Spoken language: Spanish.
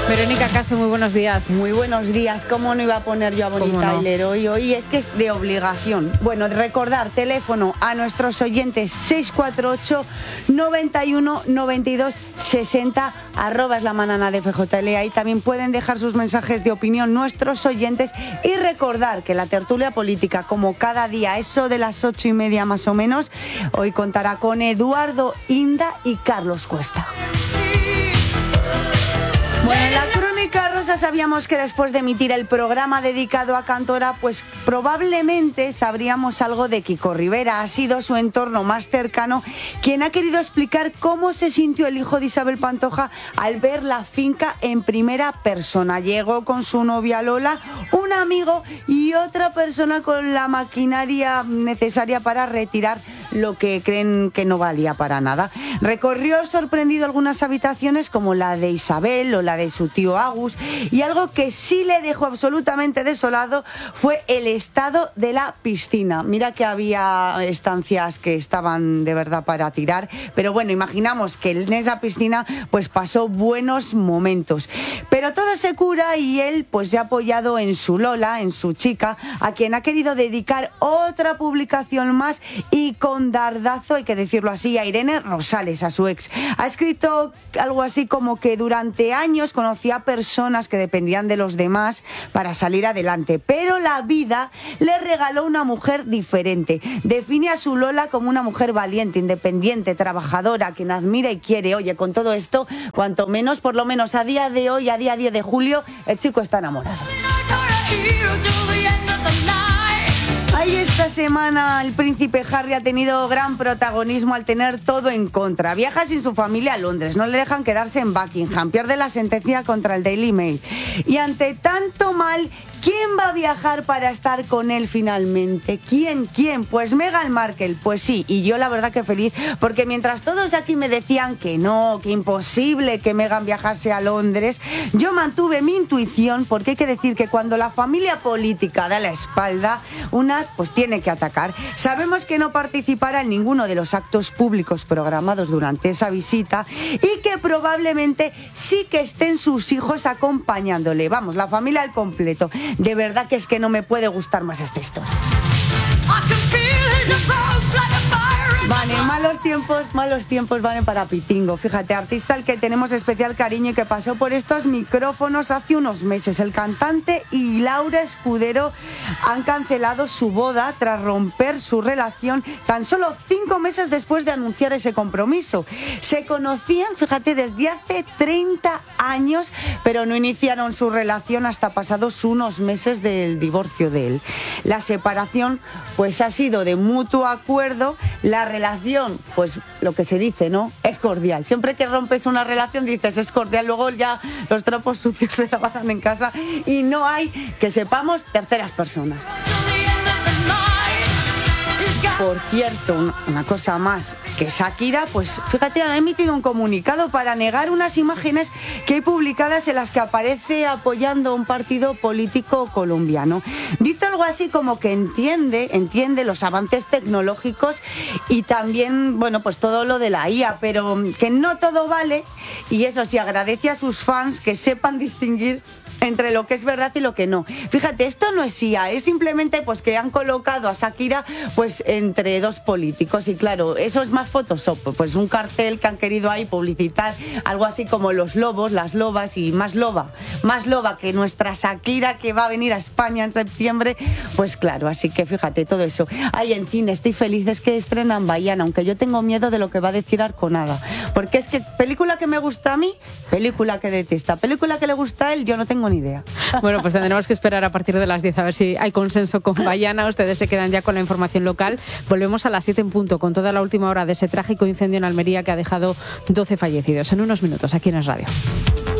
Verónica Caso, muy buenos días. Muy buenos días. ¿Cómo no iba a poner yo a Bonnie Tyler hoy? Es que es de obligación. Bueno, recordar, teléfono a nuestros oyentes 648 91 92 60 @ es la manana de FJL. Ahí también pueden dejar sus mensajes de opinión nuestros oyentes y recordar que la tertulia política, como cada día, eso de las 8:30 más o menos, hoy contará con Eduardo Inda y Carlos Cuesta. Bueno, en la Crónica Rosa sabíamos que después de emitir el programa dedicado a Cantora, pues probablemente sabríamos algo de Kiko Rivera. Ha sido su entorno más cercano quien ha querido explicar cómo se sintió el hijo de Isabel Pantoja al ver la finca en primera persona. Llegó con su novia Lola, un amigo y otra persona con la maquinaria necesaria para retirar lo que creen que no valía para nada. Recorrió sorprendido algunas habitaciones como la de Isabel o la de su tío Agus, y algo que sí le dejó absolutamente desolado fue el estado de la piscina. Mira que había estancias que estaban de verdad para tirar, pero bueno, imaginamos que en esa piscina pues pasó buenos momentos. Pero todo se cura y él pues ya apoyado en su Lola, en su chica, a quien ha querido dedicar otra publicación más y con dardazo, hay que decirlo así, a Irene Rosales, a su ex. Ha escrito algo así como que durante años conocía a personas que dependían de los demás para salir adelante, pero la vida le regaló una mujer diferente. Define a su Lola como una mujer valiente, independiente, trabajadora, quien admira y quiere. Oye, con todo esto, cuanto menos, por lo menos a día de hoy, a día 10 de julio, el chico está enamorado. Ahí esta semana el príncipe Harry ha tenido gran protagonismo al tener todo en contra. Viaja sin su familia a Londres, no le dejan quedarse en Buckingham, pierde la sentencia contra el Daily Mail. Y ante tanto mal, ¿quién va a viajar para estar con él finalmente? ¿Quién? Pues Meghan Markle, pues sí, y yo la verdad que feliz, porque mientras todos aquí me decían que no, que imposible que Meghan viajase a Londres, yo mantuve mi intuición, porque hay que decir que cuando la familia política da la espalda, una pues tiene que atacar. Sabemos que no participará en ninguno de los actos públicos programados durante esa visita y que probablemente sí que estén sus hijos acompañándole, vamos, la familia al completo. De verdad que es que no me puede gustar más esta historia. Vale, malos tiempos valen para Pitingo. Fíjate, artista al que tenemos especial cariño y que pasó por estos micrófonos hace unos meses. El cantante y Laura Escudero han cancelado su boda tras romper su relación tan solo 5 meses después de anunciar ese compromiso. Se conocían, fíjate, desde hace 30 años, pero no iniciaron su relación hasta pasados unos meses del divorcio de él. La separación, pues ha sido de mutuo acuerdo. La relación, pues lo que se dice, ¿no? Es cordial. Siempre que rompes una relación dices es cordial, luego ya los trapos sucios se lavan en casa y no hay, que sepamos, terceras personas. Por cierto, una cosa más, que Shakira, pues fíjate, ha emitido un comunicado para negar unas imágenes que hay publicadas en las que aparece apoyando a un partido político colombiano. Dice algo así como que entiende los avances tecnológicos y también, bueno, pues todo lo de la IA, pero que no todo vale, y eso sí, agradece a sus fans que sepan distinguir entre lo que es verdad y lo que no. Fíjate, esto no es IA, es simplemente pues que han colocado a Shakira pues entre dos políticos y claro, eso es más Photoshop, pues un cartel que han querido ahí publicitar, algo así como los lobos, las lobas y más loba que nuestra Shakira que va a venir a España en septiembre, pues claro, así que fíjate todo eso. Ay, en fin, estoy feliz, es que estrenan Baiana, aunque yo tengo miedo de lo que va a decir Arconada, porque es que película que me gusta a mí, película que detesta, película que le gusta a él, yo no tengo ni idea. Bueno, pues tendremos que esperar a partir de las 10 a ver si hay consenso con Baiana. Ustedes se quedan ya con la información local. Volvemos a las 7 en punto con toda la última hora de ese trágico incendio en Almería que ha dejado 12 fallecidos. En unos minutos aquí en Es Radio.